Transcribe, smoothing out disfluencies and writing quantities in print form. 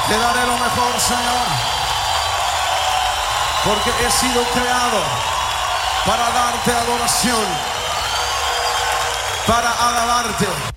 Te daré lo mejor, Señor, porque he sido creado para darte adoración, para alabarte.